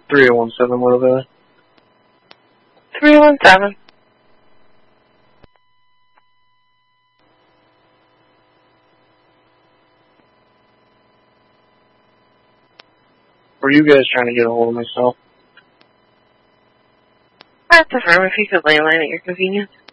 3017, what are they? 317. Were you guys trying to get a hold of myself? That's affirm if you could lay line at your convenience.